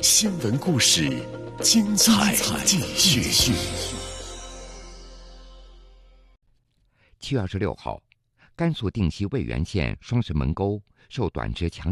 新闻故事精彩继续。 7月26号，甘肃定西渭源县双石门沟受短支强